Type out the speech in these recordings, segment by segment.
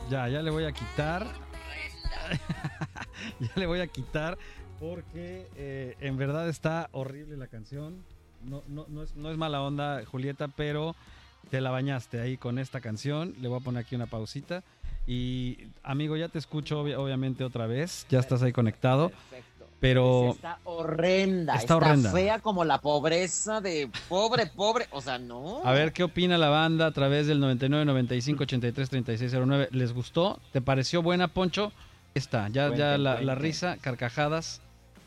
Ya le voy a quitar. Ya le voy a quitar porque en verdad está horrible la canción. No es mala onda, Julieta, pero te la bañaste ahí con esta canción. Le voy a poner aquí una pausita. Y amigo, ya te escucho obviamente otra vez. Ya estás ahí conectado. Perfecto. Pero Está horrenda. está horrenda. Fea como la pobreza de pobre. O sea, no. A ver, ¿qué opina la banda a través del 99 95 83 36 09? ¿Les gustó? ¿Te pareció buena, Poncho? Está, ya la risa, carcajadas.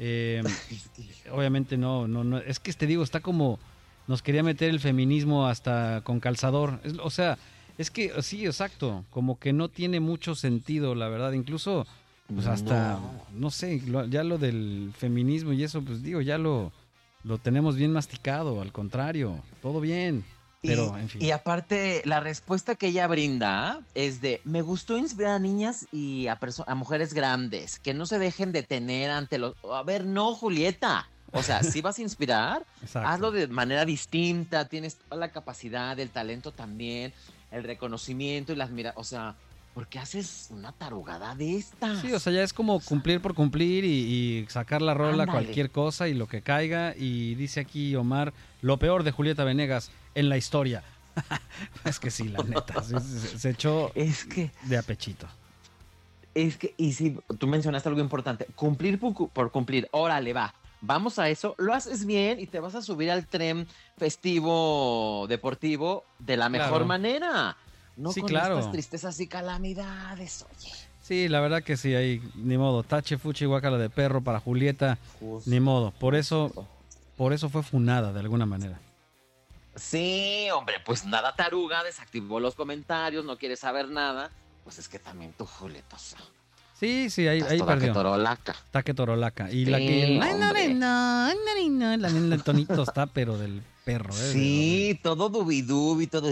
Obviamente no. Es que te digo, está como nos quería meter el feminismo hasta con calzador. O sea, es que sí, exacto. Como que no tiene mucho sentido, la verdad. Incluso, pues hasta, no sé, ya lo del feminismo y eso, pues digo, ya lo tenemos bien masticado. Al contrario, todo bien. Pero, en fin. Y aparte, la respuesta que ella brinda es de, me gustó inspirar a niñas y a mujeres grandes, que no se dejen detener ante los... A ver, no, Julieta. O sea, si vas a inspirar, hazlo de manera distinta, tienes toda la capacidad, el talento también, el reconocimiento y las miradas, o sea... ¿Por qué haces una tarugada de esta? Sí, o sea, ya es como cumplir por cumplir y sacar la rola, cualquier cosa y lo que caiga. Y dice aquí Omar, lo peor de Julieta Venegas en la historia. Es que sí, la neta, se echó de apechito. Es que, y sí, tú mencionaste algo importante, cumplir por cumplir, órale, va. Vamos a eso, lo haces bien y te vas a subir al tren festivo deportivo de la mejor manera. No sí, con estas tristezas y calamidades, oye. Sí, la verdad que sí, ahí, ni modo. Tache, fuchi, guácala de perro para Julieta, ni modo. Por eso fue funada de alguna manera. Sí, hombre, pues nada taruga, desactivó los comentarios, no quiere saber nada. Pues es que también tú, Julieta, o sea, sí, ahí perdió. Taque torolaca. Y sí, la que... el tonito está, pero del perro. Sí, todo dubidubi, todo...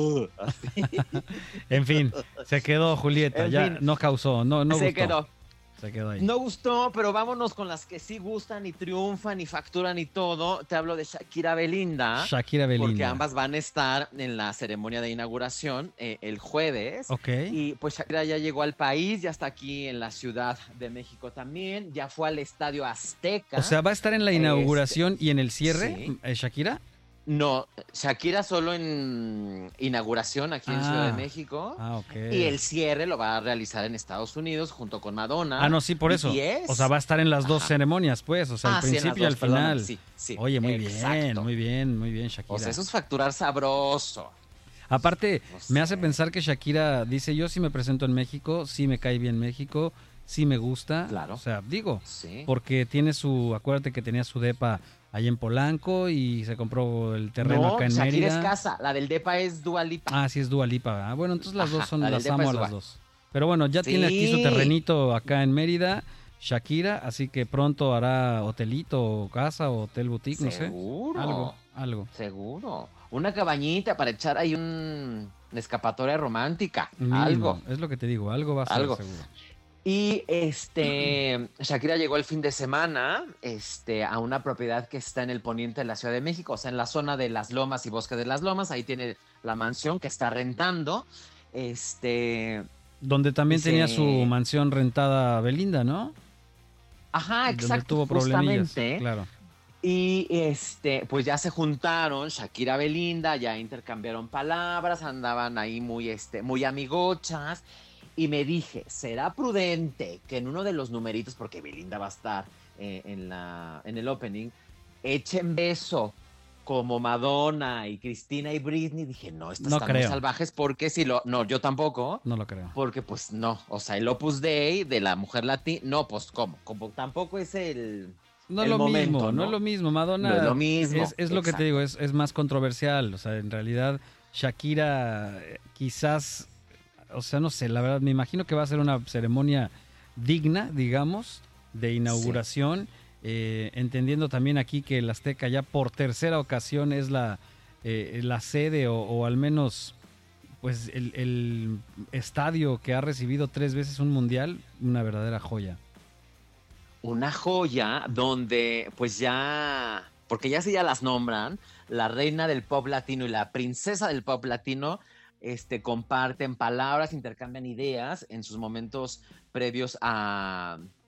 En fin, se quedó Julieta, no causó, no se gustó. Se quedó ahí. No gustó, pero vámonos con las que sí gustan y triunfan y facturan y todo. Te hablo de Shakira Belinda. Porque ambas van a estar en la ceremonia de inauguración el jueves. Ok. Y pues Shakira ya llegó al país, ya está aquí en la Ciudad de México también. Ya fue al Estadio Azteca. O sea, ¿va a estar en la inauguración y en el cierre, sí. Shakira? No, Shakira solo en inauguración aquí en Ciudad de México. Okay. Y el cierre lo va a realizar en Estados Unidos junto con Madonna. No, sí, por eso. O sea, va a estar en las dos ceremonias, pues. O sea, al principio y al final. Sí, oye, muy bien, Shakira. O sea, eso es facturar sabroso. Aparte, me hace pensar que Shakira dice, yo sí me presento en México, sí me cae bien México, sí me gusta. Claro. O sea, digo, porque tiene acuérdate que tenía su depa ahí en Polanco y se compró el terreno acá en Mérida. Shakira es casa, la del depa es Dua Lipa. Sí es Dua Lipa, ¿verdad? Bueno, entonces las dos son, las amo a las dos. Pero bueno, ya tiene aquí su terrenito acá en Mérida, Shakira, así que pronto hará hotelito, o casa, o hotel boutique, no sé. Algo. Seguro. Una cabañita para echar ahí una escapatoria romántica. Mínimo, algo. Es lo que te digo, algo va a ser seguro. Y Shakira llegó el fin de semana a una propiedad que está en el poniente de la Ciudad de México, o sea, en la zona de Las Lomas y Bosque de las Lomas. Ahí tiene la mansión que está rentando. Donde también tenía su mansión rentada Belinda, ¿no? Ajá, exacto. Donde tuvo problemillas, justamente. claro. Y pues ya se juntaron Shakira Belinda, ya intercambiaron palabras, andaban ahí muy amigochas. Y me dije, ¿será prudente que en uno de los numeritos, porque Belinda va a estar en el opening, echen beso como Madonna y Cristina y Britney? Dije, no, están muy salvajes, porque si no, yo tampoco. No lo creo. Porque pues no, o sea, el Opus Dei de la mujer latina, no, pues ¿cómo? Como tampoco es no es lo mismo, no es lo mismo, Madonna. No es lo mismo. Es lo que te digo, es más controversial, o sea, en realidad Shakira quizás... O sea, no sé, la verdad, me imagino que va a ser una ceremonia digna, digamos, de inauguración, entendiendo también aquí que el Azteca ya por tercera ocasión es la sede o al menos pues el estadio que ha recibido 3 veces un mundial, una verdadera joya. Una joya donde pues ya, porque ya las nombran, la reina del pop latino y la princesa del pop latino, comparten palabras, intercambian ideas en sus momentos previos